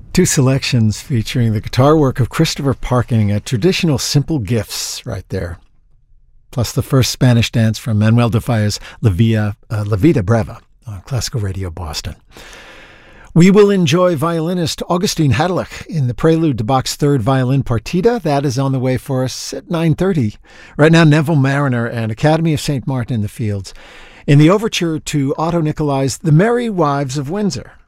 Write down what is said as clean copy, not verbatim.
Two selections featuring the guitar work of Christopher Parking, a traditional Simple Gifts right there. Plus the first Spanish dance from Manuel de Falla's La Vida Brava on Classical Radio Boston. We will enjoy violinist Augustine Hadelich in the prelude to Bach's third violin partita. That is on the way for us at 9:30. Right now, Neville Marriner and Academy of St. Martin in the Fields in the overture to Otto Nicolai's The Merry Wives of Windsor.